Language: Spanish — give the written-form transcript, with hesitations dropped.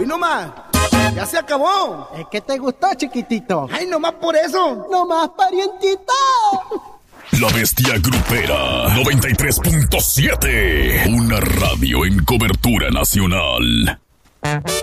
nomás. Ya se acabó. Es que te gustó, chiquitito. Ay, nomás por eso. Nomás, parientito. La Bestia Grupera 93.7. Una radio en cobertura nacional.